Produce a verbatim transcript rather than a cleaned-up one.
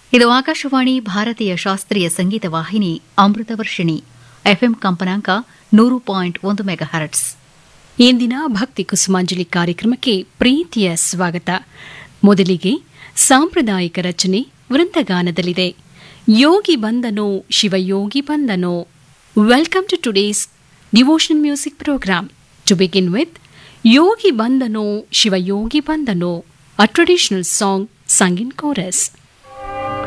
ಇದು ಆಕಾಶವಾಣಿ ಭಾರತೀಯ ಶಾಸ್ತ್ರೀಯ ಸಂಗೀತ ವಾಹಿನಿ ಅಮೃತವರ್ಷಿಣಿ ಎಫ್ಎಂ ಕಂಪನಾಂಕ ನೂರು ಪಾಯಿಂಟ್ ಒಂದು ಮೆಗಾಹರ್ಟ್ಸ್. ಇಂದಿನ ಭಕ್ತಿ ಕುಸುಮಾಂಜಲಿ ಕಾರ್ಯಕ್ರಮಕ್ಕೆ ಪ್ರೀತಿಯ ಸ್ವಾಗತ. ಮೊದಲಿಗೆ ಸಾಂಪ್ರದಾಯಿಕ ರಚನೆ ವೃಂದಗಾನದಲ್ಲಿದೆ. Yogi ಬಂದನೋ Shivayogi ಬಂದನೋ. Welcome to today's devotional music program. To begin with Yogi ಬಂದನೋ Shivayogi ಬಂದನೋ, a traditional song sung in chorus.